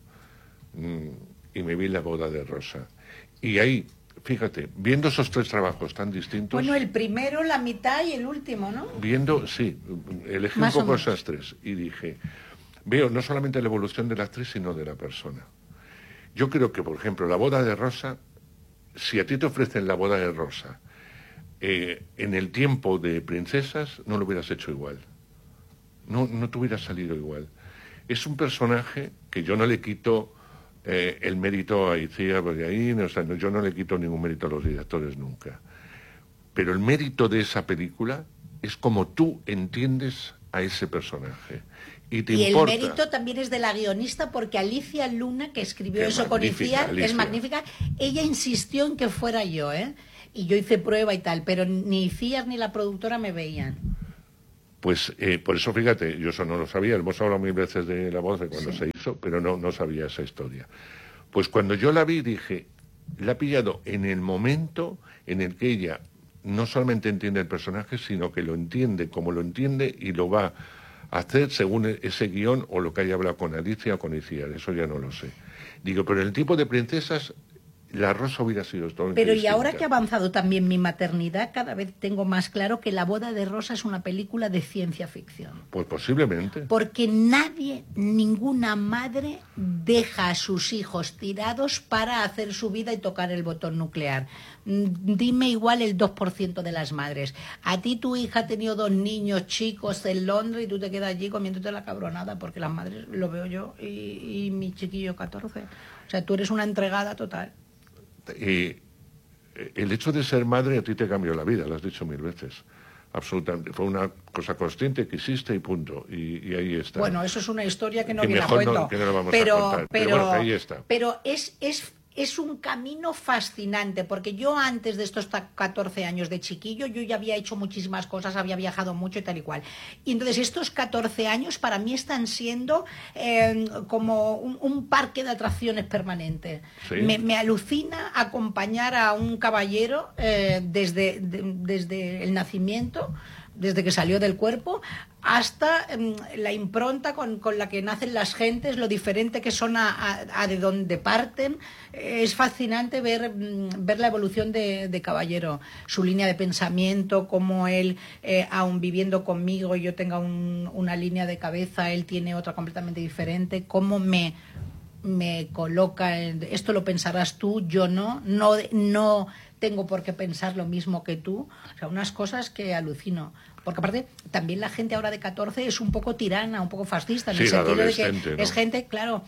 Y me vi La boda de Rosa. Y ahí, fíjate, viendo esos tres trabajos tan distintos... Bueno, el primero, la mitad y el último, ¿no? Viendo, sí, elegí un poco esas tres. Y dije, veo no solamente la evolución de la actriz, sino de la persona. Yo creo que, por ejemplo, La boda de Rosa, si a ti te ofrecen La boda de Rosa, en el tiempo de Princesas, no lo hubieras hecho igual. No te hubiera salido igual. Es un personaje que yo no le quito el mérito a Icía, porque ahí yo no le quito ningún mérito a los directores nunca. Pero el mérito de esa película es como tú entiendes a ese personaje. Y el mérito también es de la guionista, porque Alicia Luna, que escribió eso con Icía, es magnífica. Ella insistió en que fuera yo, y yo hice prueba y tal, pero ni Icía ni la productora me veían. Pues por eso, fíjate, yo eso no lo sabía. Hemos hablado mil veces de La voz de cuando se hizo, pero no sabía esa historia. Pues cuando yo la vi dije, la ha pillado en el momento en el que ella no solamente entiende el personaje, sino que lo entiende como lo entiende y lo va a hacer según ese guión o lo que haya hablado con Alicia o con Icía. Eso ya no lo sé. Digo, pero en el tipo de Princesas... La Rosa hubiera sido todo. Pero y ahora que ha avanzado también mi maternidad, cada vez tengo más claro que La boda de Rosa es una película de ciencia ficción. Pues posiblemente. Porque ninguna madre deja a sus hijos tirados para hacer su vida y tocar el botón nuclear. Dime igual el 2% de las madres. A ti tu hija ha tenido 2 niños chicos en Londres y tú te quedas allí comiéndote la cabronada, porque las madres, lo veo yo, y mi chiquillo 14. O sea, tú eres una entregada total. Y el hecho de ser madre a ti te cambió la vida, lo has dicho 1000 veces. Absolutamente. Fue una cosa consciente que hiciste y punto. Y ahí está. Bueno, eso es una historia que no la cuento. Que no la vamos a contar. Pero bueno, ahí está. Pero es un camino fascinante, porque yo antes de estos 14 años de chiquillo, yo ya había hecho muchísimas cosas, había viajado mucho y tal y cual. Y entonces estos 14 años para mí están siendo como un parque de atracciones permanente. ¿Sí? Me alucina acompañar a un caballero desde el nacimiento, desde que salió del cuerpo, hasta la impronta con la que nacen las gentes, lo diferente que son a de donde parten. Es fascinante ver la evolución de Caballero, su línea de pensamiento, cómo él, aun viviendo conmigo y yo tenga una línea de cabeza, él tiene otra completamente diferente, cómo me coloca esto lo pensarás tú, yo no tengo por qué pensar lo mismo que tú. O sea, unas cosas que alucino. Porque aparte, también la gente ahora de 14 es un poco tirana, un poco fascista, en el sentido de que ¿no? Es gente, claro,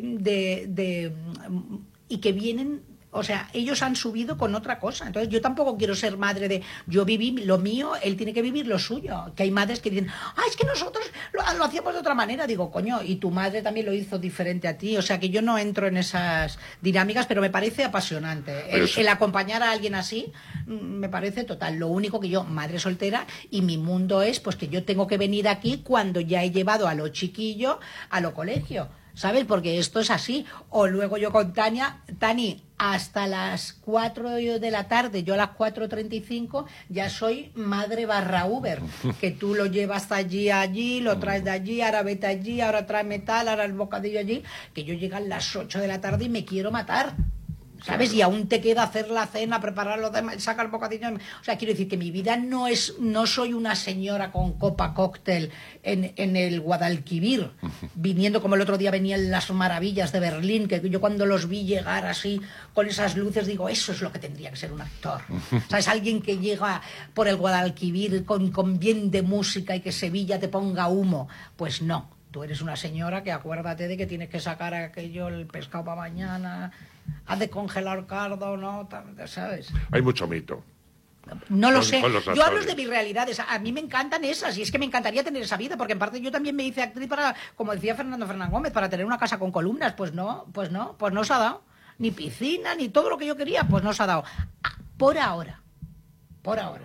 y que vienen... O sea, ellos han subido con otra cosa. Entonces, yo tampoco quiero ser madre de... Yo viví lo mío, él tiene que vivir lo suyo. Que hay madres que dicen, es que nosotros lo hacíamos de otra manera. Digo, coño, y tu madre también lo hizo diferente a ti. O sea, que yo no entro en esas dinámicas, pero me parece apasionante. El acompañar a alguien así, me parece total. Lo único que yo, madre soltera, y mi mundo es pues que yo tengo que venir aquí cuando ya he llevado a los chiquillos a lo colegio. ¿Sabes? Porque esto es así. O luego yo con Tani, hasta las 4 de la tarde, yo a las 4:35 ya soy madre / Uber, que tú lo llevas allí, lo traes de allí, ahora vete allí, ahora tráeme tal, ahora el bocadillo allí, que yo llego a las 8 de la tarde y me quiero matar. ¿Sabes? Y aún te queda hacer la cena, preparar los demás, sacar el bocadillo. O sea, quiero decir que mi vida no soy una señora con copa cóctel en el Guadalquivir, viniendo como el otro día venían las maravillas de Berlín, que yo cuando los vi llegar así, con esas luces, digo, eso es lo que tendría que ser un actor. ¿Sabes? Alguien que llega por el Guadalquivir con bien de música y que Sevilla te ponga humo. Pues no, tú eres una señora que acuérdate de que tienes que sacar aquello, el pescado para mañana... Haz de congelar cardo, ¿no? ¿Sabes? Hay mucho mito. No lo sé. Yo hablo de mis realidades. A mí me encantan esas y es que me encantaría tener esa vida, porque en parte yo también me hice actriz para, como decía Fernando Fernán Gómez, para tener una casa con columnas. Pues no se ha dado. Ni piscina, ni todo lo que yo quería, pues no se ha dado. Por ahora.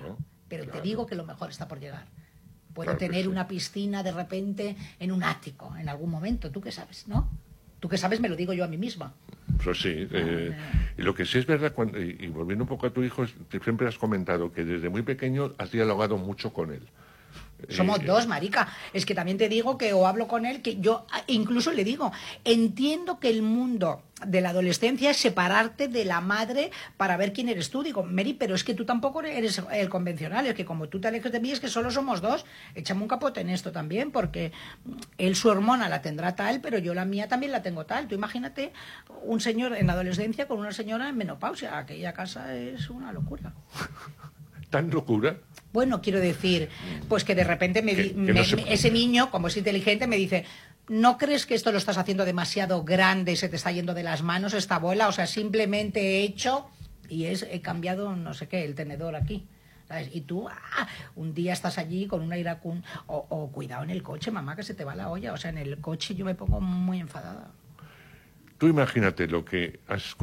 pero Claro. te digo que lo mejor está por llegar. Puedo Claro que tener sí. una piscina de repente en un ático, en algún momento. ¿Tú qué sabes, no? Tú qué sabes, me lo digo yo a mí misma. Pues sí. Y lo que sí es verdad, y volviendo un poco a tu hijo, siempre has comentado que desde muy pequeño has dialogado mucho con él. Somos dos, marica. Es que también te digo que o hablo con él, que yo incluso le digo, entiendo que el mundo de la adolescencia es separarte de la madre para ver quién eres tú. Digo, Mary, pero es que tú tampoco eres el convencional, es que como tú te alejes de mí es que solo somos dos. Échame un capote en esto también, porque él su hormona la tendrá tal, pero yo la mía también la tengo tal. Tú imagínate un señor en adolescencia con una señora en menopausia. Aquella casa es una locura. ¿Tan locura? Bueno, quiero decir, pues que de repente ese niño, como es inteligente, me dice, ¿no crees que esto lo estás haciendo demasiado grande y se te está yendo de las manos esta bola? O sea, simplemente he hecho y he cambiado, no sé qué, el tenedor aquí. ¿Sabes? Y tú, un día estás allí con una iracún, o cuidado en el coche, mamá, que se te va la olla. O sea, en el coche yo me pongo muy enfadada. Tú imagínate lo que has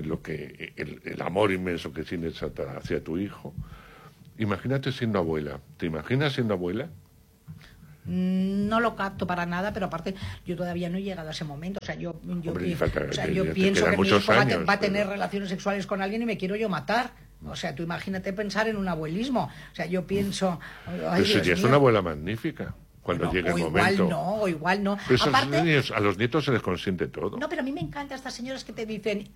el amor inmenso que tienes hacia tu hijo. Imagínate siendo abuela. ¿Te imaginas siendo abuela? No lo capto para nada, pero aparte yo todavía no he llegado a ese momento. O sea, yo Hombre, pienso que mi hijo años, va a tener relaciones sexuales con alguien y me quiero yo matar. O sea, tú imagínate pensar en un abuelismo. O sea, yo pienso... Pero serías una abuela magnífica cuando llegue el momento. O igual no. Pero aparte, a los nietos se les consiente todo. No, pero a mí me encantan estas señoras que te dicen,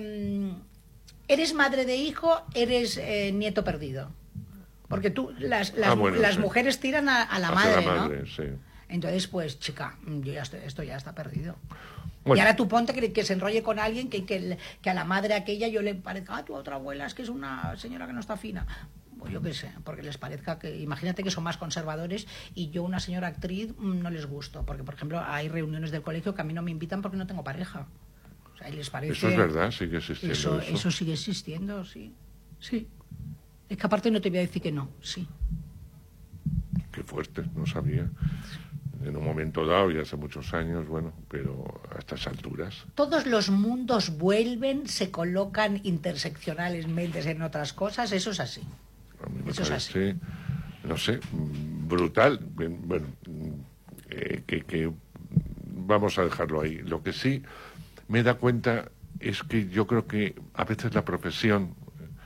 eres madre de hijo, eres nieto perdido. Porque tú, las mujeres tiran a la madre, ¿no? Sí. Entonces, pues, chica, esto ya está perdido. Bueno. Y ahora tú ponte que se enrolle con alguien que a la madre aquella yo le parezca, tu otra abuela es que es una señora que no está fina. Pues yo qué sé, porque les parezca que, imagínate que son más conservadores y yo una señora actriz no les gusto. Porque, por ejemplo, hay reuniones del colegio que a mí no me invitan porque no tengo pareja. O sea, y les parece... Eso es verdad, sigue existiendo eso sigue existiendo, sí. Sí. Es que aparte no te voy a decir que no, sí. Qué fuerte, no sabía. En un momento dado, y hace muchos años, bueno, pero a estas alturas. Todos los mundos vuelven, se colocan interseccionalmente en otras cosas, eso es así. A mí me eso parece, es así. No sé, brutal. Bueno, que vamos a dejarlo ahí. Lo que sí me da cuenta es que yo creo que a veces la profesión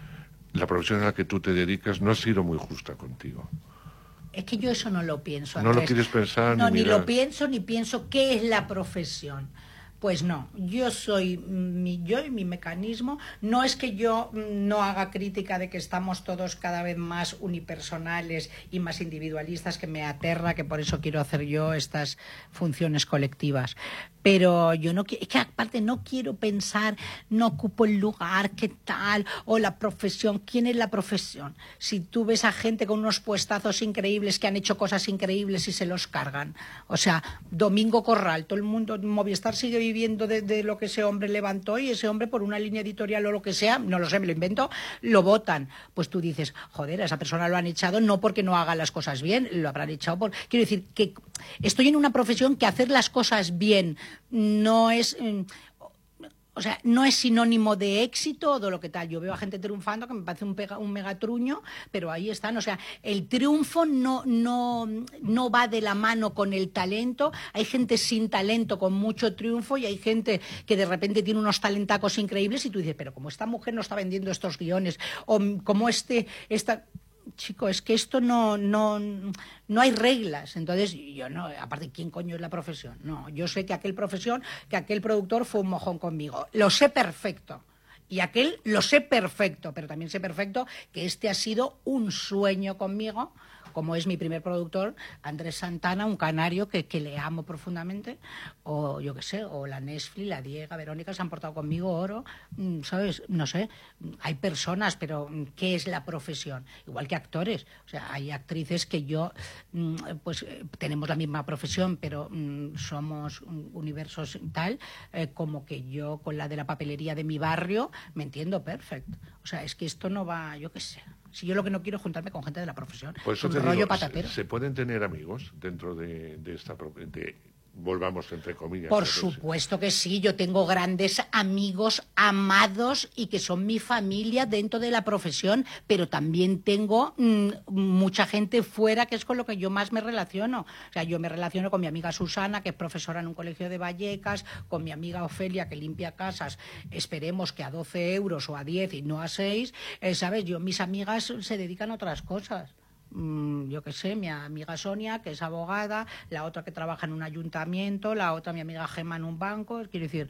a la que tú te dedicas no ha sido muy justa contigo. Es que yo eso no lo pienso. No lo quieres pensar. No, ni lo pienso, ni pienso qué es la profesión. Pues no, yo y mi mecanismo. No es que yo no haga crítica de que estamos todos cada vez más unipersonales y más individualistas, que me aterra, que por eso quiero hacer yo estas funciones colectivas. Pero yo no quiero, es que aparte no quiero pensar, no ocupo el lugar, qué tal, o la profesión. ¿Quién es la profesión? Si tú ves a gente con unos puestazos increíbles que han hecho cosas increíbles y se los cargan. O sea, Domingo Corral, todo el mundo, Movistar sigue viviendo de lo que ese hombre levantó, y ese hombre por una línea editorial o lo que sea, no lo sé, me lo invento, lo votan. Pues tú dices, joder, a esa persona lo han echado no porque no haga las cosas bien, lo habrán echado por... Quiero decir que estoy en una profesión que hacer las cosas bien no es... O sea, no es sinónimo de éxito o de lo que tal. Yo veo a gente triunfando que me parece un megatruño, pero ahí están. O sea, el triunfo no va de la mano con el talento. Hay gente sin talento con mucho triunfo y hay gente que de repente tiene unos talentacos increíbles y tú dices, pero como esta mujer no está vendiendo estos guiones, o como Chico, es que esto no hay reglas. Entonces, yo no, aparte, ¿quién coño es la profesión? No, yo sé que aquel productor fue un mojón conmigo. Lo sé perfecto. Y aquel lo sé perfecto, pero también sé perfecto que este ha sido un sueño conmigo, como es mi primer productor, Andrés Santana, un canario que le amo profundamente, o yo qué sé, o la Nesfli, la Diega, Verónica, se han portado conmigo oro, ¿sabes? No sé, hay personas, pero ¿qué es la profesión? Igual que actores, o sea, hay actrices que yo, pues tenemos la misma profesión, pero somos universos tal, como que yo con la de la papelería de mi barrio me entiendo perfecto. O sea, es que esto no va, yo qué sé. Si yo lo que no quiero es juntarme con gente de la profesión. Por eso un te rollo digo, patatero. ¿se pueden tener amigos dentro de volvamos entre comillas. Por supuesto que sí, yo tengo grandes amigos amados y que son mi familia dentro de la profesión, pero también tengo mucha gente fuera que es con lo que yo más me relaciono. O sea, yo me relaciono con mi amiga Susana, que es profesora en un colegio de Vallecas, con mi amiga Ofelia, que limpia casas, esperemos que a 12 euros o a 10 y no a 6, ¿sabes? Mis amigas se dedican a otras cosas. Yo qué sé, mi amiga Sonia, que es abogada, la otra que trabaja en un ayuntamiento, la otra mi amiga Gemma en un banco, quiero decir,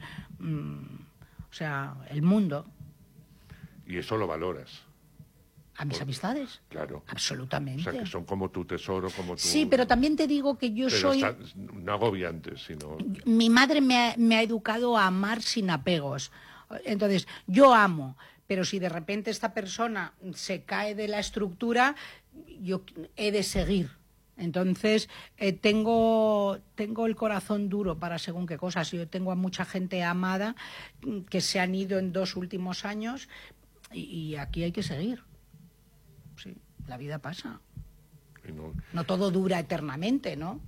o sea, el mundo. Y eso lo valoras. ¿A mis amistades? Claro. Absolutamente. O sea, que son como tu tesoro, como tu... Sí, pero también te digo que yo soy... no agobiantes, sino... Mi madre me ha educado a amar sin apegos. Entonces, yo amo, pero si de repente esta persona se cae de la estructura, yo he de seguir. Entonces, tengo el corazón duro para según qué cosas. Yo tengo a mucha gente amada que se han ido en 2 últimos años y aquí hay que seguir. Sí, la vida pasa. No todo dura eternamente, ¿no?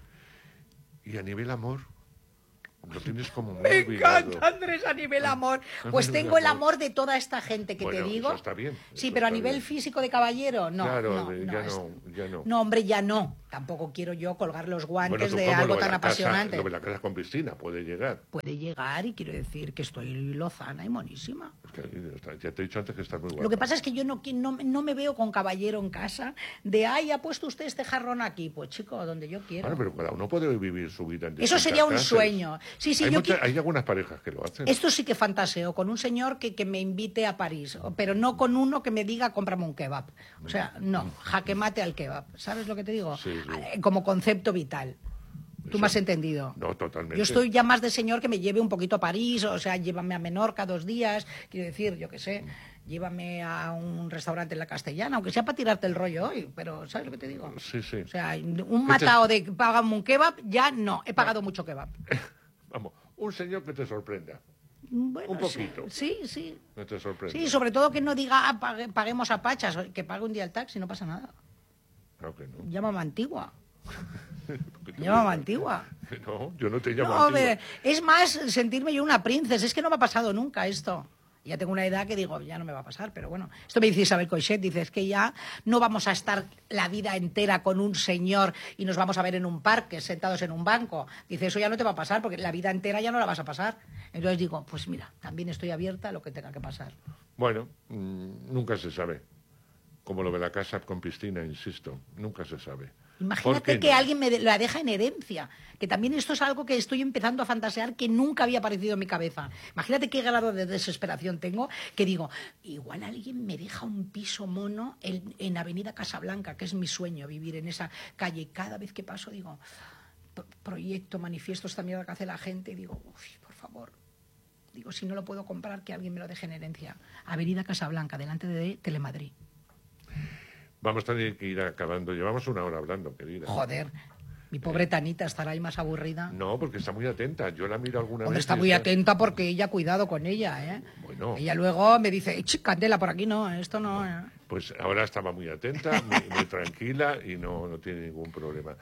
Y a nivel amor, lo tienes como muy Me olvidado. encanta, Andrés, a nivel amor. Pues tengo el amor de toda esta gente que te digo. Eso está bien. Sí, pero a nivel bien. Físico de caballero, no. Claro, ya no. No, hombre, ya no. Tampoco quiero yo colgar los guantes de como algo lo tan la apasionante. Lo de la casa con piscina puede llegar. Puede llegar y quiero decir que estoy lozana y monísima. Es que ya te he dicho antes que estás muy guapa. Lo que pasa es que yo no me veo con caballero en casa de, ay, ha puesto usted este jarrón aquí. Pues chico, donde yo quiero. Bueno, pero cada uno puede vivir su vida en Eso sería un casas. sueño. Sí, Hay algunas parejas que lo hacen. Esto sí que fantaseo, con un señor que me invite a París, pero no con uno que me diga cómprame un kebab. O sea, no, jaque mate al kebab. ¿Sabes lo que te digo? Sí. Como concepto vital. ¿Tú me has entendido? No, totalmente. Yo estoy ya más de señor que me lleve un poquito a París, o sea, llévame a Menorca 2 días, quiero decir, yo qué sé, llévame a un restaurante en la Castellana, aunque sea para tirarte el rollo hoy, pero ¿sabes lo que te digo? Sí. O sea, un matao de págame un kebab, ya no, he pagado mucho kebab. Vamos, un señor que te sorprenda. Bueno, un poquito. Sí. No te sorprende. Sí, sobre todo que no diga paguemos a pachas, que pague un día el taxi, no pasa nada. Claro que no. Llámame antigua. No, yo no te llamo no, antigua. Es más, sentirme yo una princesa. Es que no me ha pasado nunca esto. Ya tengo una edad que digo, ya no me va a pasar, pero bueno. Esto me dice Isabel Coixet, dice, es que ya no vamos a estar la vida entera con un señor y nos vamos a ver en un parque, sentados en un banco. Dice, eso ya no te va a pasar, porque la vida entera ya no la vas a pasar. Entonces digo, pues mira, también estoy abierta a lo que tenga que pasar. Bueno, nunca se sabe. Como lo de la casa con piscina, insisto, nunca se sabe. Imagínate que alguien me la deja en herencia, que también esto es algo que estoy empezando a fantasear que nunca había aparecido en mi cabeza. Imagínate qué grado de desesperación tengo, que digo, igual alguien me deja un piso mono en Avenida Casablanca, que es mi sueño, vivir en esa calle. Y cada vez que paso digo, proyecto, manifiesto esta mierda que hace la gente, y digo, uy, por favor. Digo, si no lo puedo comprar, que alguien me lo deje en herencia. Avenida Casablanca, delante de Telemadrid. Vamos a tener que ir acabando. Llevamos 1 hora hablando, querida. Joder, mi pobre Tanita estará ahí más aburrida. No, porque está muy atenta. Yo la miro alguna vez. Está muy atenta porque ella, cuidado con ella, ¿eh? Bueno. Ella luego me dice, Candela, por aquí no, esto no. Pues ahora estaba muy atenta, muy tranquila y no tiene ningún problema.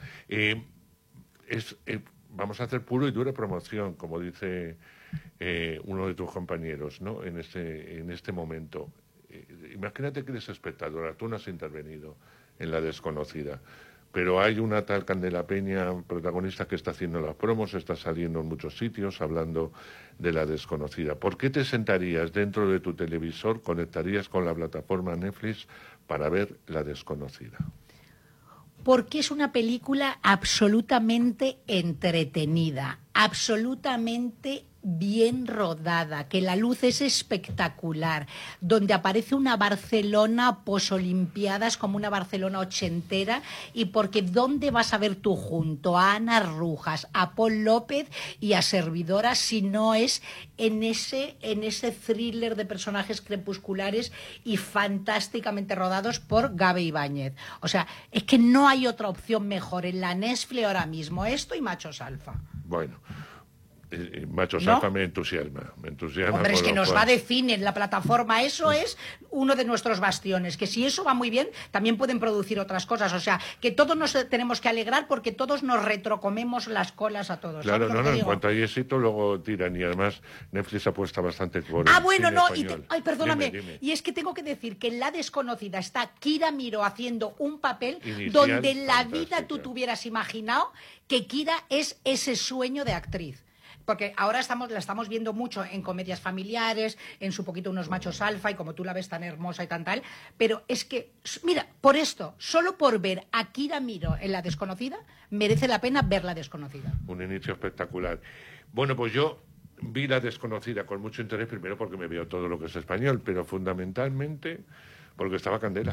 Vamos a hacer puro y dura promoción, como dice uno de tus compañeros, ¿no? En este momento. Imagínate que eres espectadora, tú no has intervenido en La Desconocida, pero hay una tal Candela Peña, protagonista, que está haciendo las promos, está saliendo en muchos sitios hablando de La Desconocida. ¿Por qué te sentarías dentro de tu televisor, conectarías con la plataforma Netflix para ver La Desconocida? Porque es una película absolutamente entretenida, absolutamente bien rodada, que la luz es espectacular, donde aparece una Barcelona posolimpiadas como una Barcelona ochentera, y porque ¿dónde vas a ver tú junto a Ana Rujas, a Paul López y a Servidora si no es en ese thriller de personajes crepusculares y fantásticamente rodados por Gabe Ibáñez? O sea, es que no hay otra opción mejor en la Netflix ahora mismo, esto y Machos Alfa. Bueno, Macho ¿no? Alfa me entusiasma. Hombre, es con que lo nos cual- va de cine en la plataforma, eso es uno de nuestros bastiones, que si eso va muy bien, también pueden producir otras cosas, o sea, que todos nos tenemos que alegrar porque todos nos retrocomemos las colas a todos. Claro, ¿Sabes lo no, que te en digo? cuanto hay éxito, luego tiran. Y además, Netflix apuesta bastante por Ah, el bueno, cine no, español. ay, perdóname. Dime. Y es que tengo que decir que en La Desconocida está Kira Miró haciendo un papel Inicial, donde en la vida fantástica. tú te hubieras imaginado que Kira es ese sueño de actriz. Porque ahora la estamos viendo mucho en comedias familiares, en su poquito Unos machos alfa, y como tú la ves tan hermosa y tan tal. Pero es que, mira, por esto, solo por ver a Kira Miró en La Desconocida, merece la pena ver La Desconocida. Un inicio espectacular. Bueno, pues yo vi La Desconocida con mucho interés, primero porque me veo todo lo que es español, pero fundamentalmente porque estaba Candela.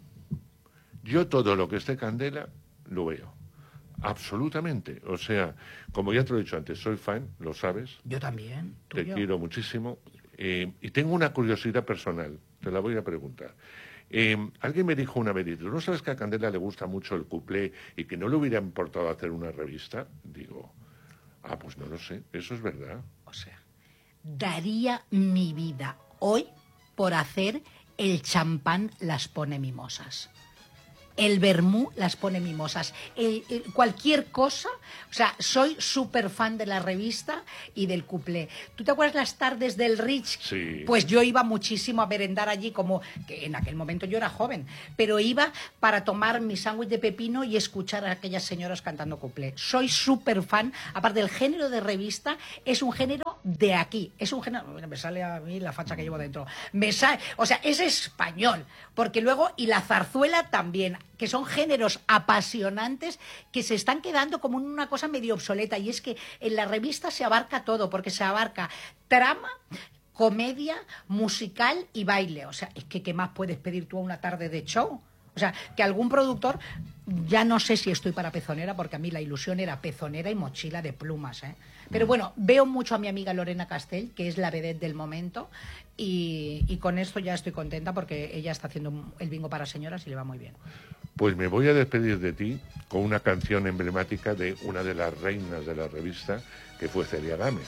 Yo todo lo que esté Candela lo veo. Absolutamente. O sea, como ya te lo he dicho antes, soy fan, lo sabes, Yo también. te tuyo. quiero muchísimo. Y tengo una curiosidad personal, te la voy a preguntar. Alguien me dijo una vez, dice, ¿no sabes que a Candela le gusta mucho el cuplé y que no le hubiera importado hacer una revista? Digo, pues no lo sé, eso es verdad. O sea, daría mi vida hoy por hacer el champán las pone mimosas. El vermú las pone mimosas. Cualquier cosa, o sea, soy súper fan de la revista y del cuplé. ¿Tú te acuerdas las tardes del Rich? Sí. Pues yo iba muchísimo a merendar allí, como que en aquel momento yo era joven, pero iba para tomar mi sándwich de pepino y escuchar a aquellas señoras cantando cuplé. Soy súper fan, aparte del género de revista, es un género de aquí, es un género, mira, me sale a mí la facha que llevo dentro, o sea, es español, porque luego, y la zarzuela también, que son géneros apasionantes que se están quedando como en una cosa medio obsoleta, y es que en la revista se abarca todo, porque se abarca trama, comedia, musical y baile. O sea, es que ¿qué más puedes pedir tú a una tarde de show? O sea, que algún productor, ya no sé si estoy para pezonera, porque a mí la ilusión era pezonera y mochila de plumas, ¿eh? Pero bueno, veo mucho a mi amiga Lorena Castell, que es la vedette del momento, y con esto ya estoy contenta porque ella está haciendo el bingo para señoras y le va muy bien. Pues me voy a despedir de ti con una canción emblemática de una de las reinas de la revista, que fue Celia Gámez.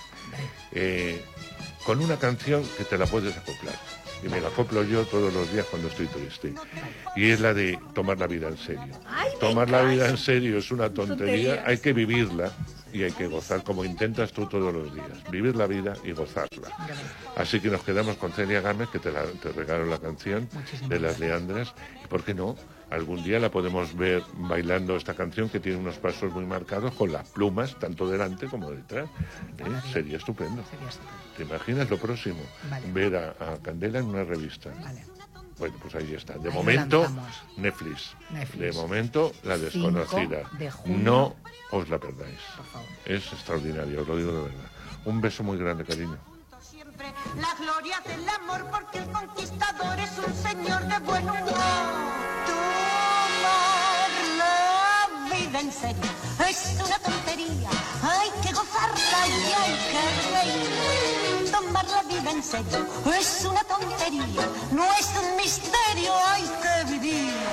Con una canción que te la puedes acoplar. Y me la acoplo yo todos los días cuando estoy triste. Y es la de tomar la vida en serio. Ay, Tomar la vida en serio es una tontería, hay que vivirla y hay que gozar como intentas tú todos los días. Vivir la vida y gozarla. Así que nos quedamos con Celia Gámez, que te regalo la canción de Las Leandras. Y por qué no, algún día la podemos ver bailando esta canción, que tiene unos pasos muy marcados, con las plumas, tanto delante como detrás. Sería estupendo. Sería estupendo. ¿Te imaginas lo próximo? Vale. Ver a Candela en una revista. Vale. Bueno, pues ahí está. De Ahí momento, lanzamos. Netflix. Netflix. De momento, La 5 Desconocida. de junio. No os la perdáis. Por favor. Es extraordinario, os lo digo de verdad. Un beso muy grande, cariño. Siempre la gloria del amor, porque el conquistador es un señor de buen humor. Tomar la vida en serio es una tontería, hay que gozarla y hay que reír. Tomar la vida en serio es una tontería, no es un misterio, hay que vivir.